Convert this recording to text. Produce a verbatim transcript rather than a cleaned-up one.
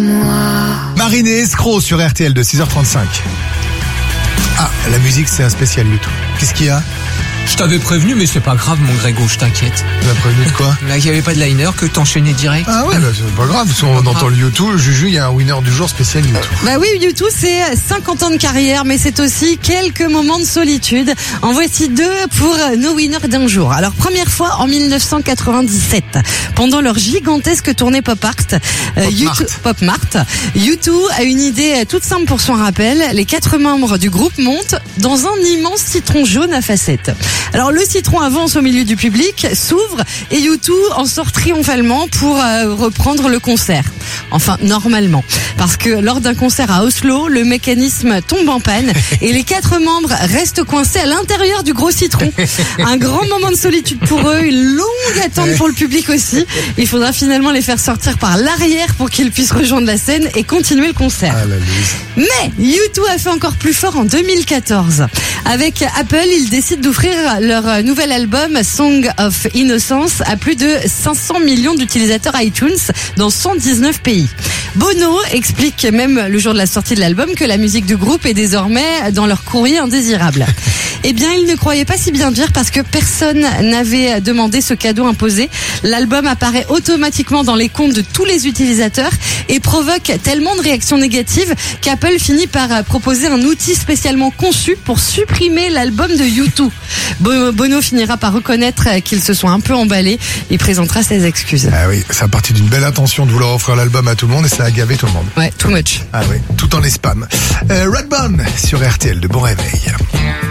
Marine et Escroc sur R T L de six heures trente-cinq. Ah, la musique c'est un spécial YouTube. Qu'est-ce qu'il y a ? Je t'avais prévenu, mais c'est pas grave, mon Grégo, je t'inquiète. Tu m'as prévenu de quoi ? Là, il n'y avait pas de liner, que t'enchaînais direct. Ah ouais, bah, c'est pas grave, si on Pas entend grave. le YouTube, Juju, il y a un winner du jour spécial YouTube. Bah oui, YouTube, c'est cinquante ans de carrière, mais c'est aussi quelques moments de solitude. En voici deux pour nos winners d'un jour. Alors, première fois en mille neuf cent quatre-vingt-dix-sept, pendant leur gigantesque tournée Pop Art, euh, Pop U deux, Mart. Pop Mart, U deux a une idée toute simple pour son rappel. Les quatre membres du groupe montent dans un immense citron jaune à facettes. Alors, le citron avance au milieu du public, s'ouvre et U deux en sort triomphalement pour euh, reprendre le concert. Enfin, normalement. Parce que lors d'un concert à Oslo, le mécanisme tombe en panne et les quatre membres restent coincés à l'intérieur du gros citron. Un grand moment de solitude pour eux, une longue attente pour le public aussi. Il faudra finalement les faire sortir par l'arrière pour qu'ils puissent rejoindre la scène et continuer le concert. Ah la loose. Mais U deux a fait encore plus fort en deux mille quatorze. Avec Apple, ils décident d'offrir leur nouvel album Song of Innocence à plus de cinq cents millions d'utilisateurs iTunes dans cent dix-neuf pays. Bono explique même le jour de la sortie de l'album que la musique du groupe est désormais dans leur courrier indésirable. Eh bien, il ne croyait pas si bien dire parce que personne n'avait demandé ce cadeau imposé. L'album apparaît automatiquement dans les comptes de tous les utilisateurs et provoque tellement de réactions négatives qu'Apple finit par proposer un outil spécialement conçu pour supprimer l'album de U deux. Bo- Bono finira par reconnaître qu'ils se sont un peu emballés et présentera ses excuses. Ah oui, ça a parti d'une belle intention de vouloir offrir l'album à tout le monde et ça a gavé tout le monde. Ouais, too much. Ah oui, tout en les spams. Euh, Redbone sur R T L, de bon réveil.